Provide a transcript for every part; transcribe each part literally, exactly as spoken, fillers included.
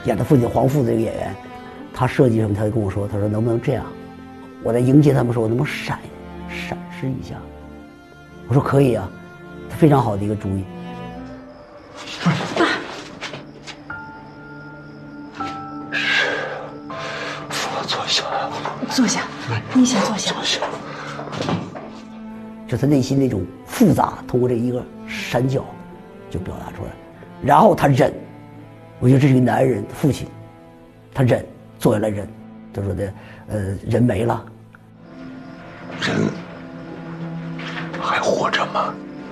演他父亲黄父这个演员，他设计什么，他就跟我说，他说能不能这样？我在迎接他们时候，我能不能闪闪示一下？我说可以啊，非常好的一个主意。 爸， 坐下， 坐下，你先坐下。 坐下。 就他内心那种复杂，通过这一个闪角就表达出来。然后他忍，我觉得这是一个男人父亲，他忍，坐下来忍。他说的，呃，人没了， 人还活着吗？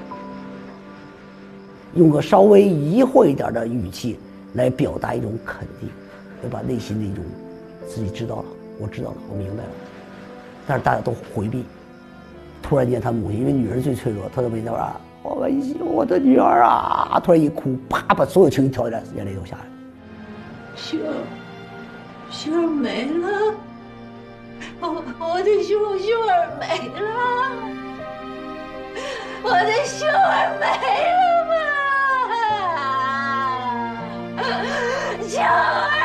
用个稍微疑惑一点的语气来表达一种肯定，要把内心的一种自己知道了，我知道了，我明白了。但是大家都回避。突然间，他母亲因为女人最脆弱，她在围那啊，我文熙，我的女儿啊，突然一哭，啪，把所有情绪挑起来，眼泪都下来了。 秀儿，秀儿没了，我我的秀秀儿没了，我的秀儿没了嘛，秀儿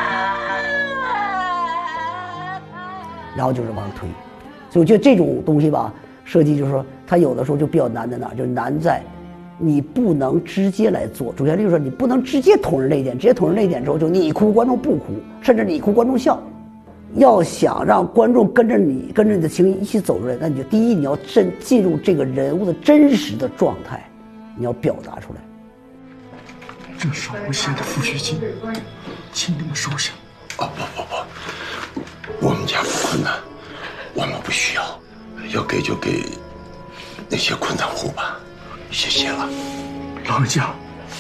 啊！ 然后就是往上推，所以我觉得这种东西吧，设计就是说，它有的时候就比较难在哪儿，就是难在你不能直接来做。主旋律就是说，你不能直接捅人泪点，直接捅人泪点之后，就你哭观众不哭，甚至你哭观众笑。要想让观众跟着你，跟着你的情绪一起走出来，那你就第一，你要真进入这个人物的真实的状态，你要表达出来。 这是我写的抚恤金，请你们收下。 哦不不不，我们家不困难，我们不需要，要给就给那些困难户吧，谢谢了。 老人家，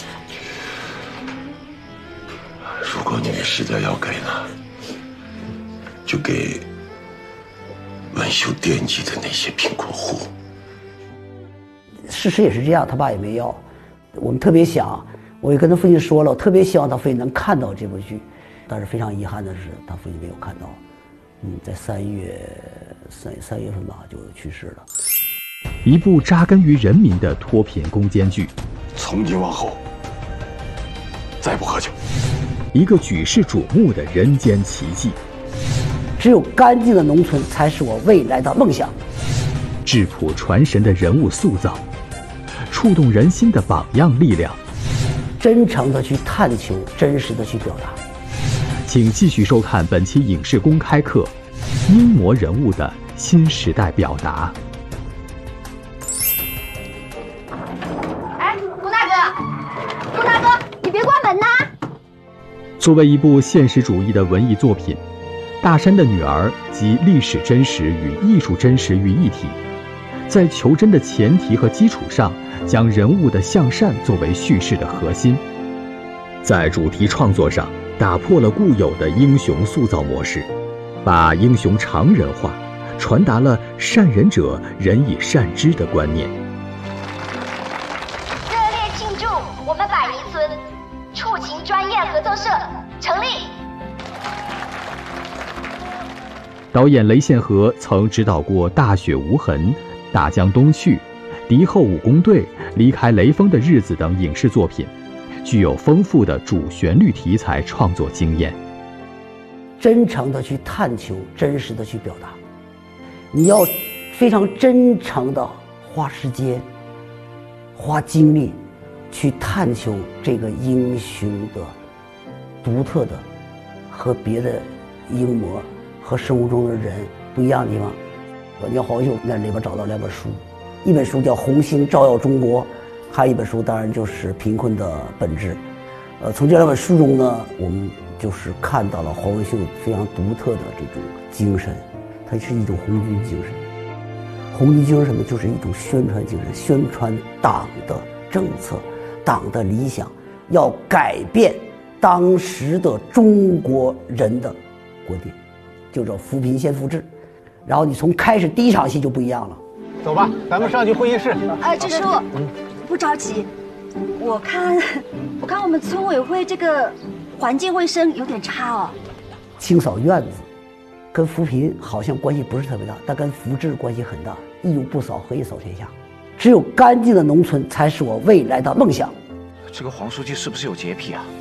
如果你们实在要给呢，就给文秀惦记的那些贫困户。 事实也是这样，他爸也没要。我们特别想，我也跟他父亲说了，我特别希望他父亲能看到这部剧，但是非常遗憾的是，他父亲没有看到。嗯，在三月三三月份吧，就去世了。 一部扎根于人民的脱贫攻坚剧， 从今往后，再不喝酒。 一个举世瞩目的人间奇迹。 只有干净的农村才是我未来的梦想。 质朴传神的人物塑造，触动人心的榜样力量。 真诚的去探求，真实的去表达。 请继续收看本期影视公开课《英模人物的新时代表达》。 哎，龚大哥，龚大哥，你别关门呐！ 作为一部现实主义的文艺作品，《大山的女儿》集历史真实与艺术真实于一体，在求真的前提和基础上，将人物的向善作为叙事的核心。在主题创作上，打破了固有的英雄塑造模式，把英雄常人化，传达了善人者人以善之的观念。 热烈庆祝我们百宜村触情专业合作社成立。 导演雷宪和曾指导过《大雪无痕》《大江东去》《敌后武工队》《离开雷锋的日子》等影视作品，具有丰富的主旋律题材创作经验。 真诚的去探求，真实的去表达。你要非常真诚的花时间、花精力去探求这个英雄的独特的和别的英模和生活中的人不一样的地方。我叫黄秀在里边找到两本书，一本书叫《红星照耀中国》，还有一本书当然就是《贫困的本质》。呃，从这两本书中呢，我们就是看到了黄文秀非常独特的这种精神，它是一种红军精神。红军精神什么？就是一种宣传精神，宣传党的政策、党的理想，要改变当时的中国人的观点，就叫扶贫先扶志。然后你从开始第一场戏就不一样了。 走吧，咱们上去会议室。 呃，支书，不着急，我看，我看我们村委会这个环境卫生有点差哦。 清扫院子，跟扶贫好像关系不是特别大，但跟扶志关系很大。一屋不扫，何以扫天下？只有干净的农村才是我未来的梦想。 这个黄书记是不是有洁癖啊？